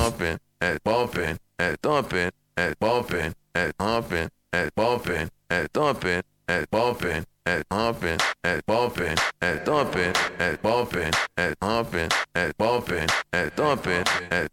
humping, at bumping, at thumping, at bumping, at humping, at bumping, at thumping, at bumping, at humping, at bumping, at thumping, at bumping, at humping, at bumping, at thumping, at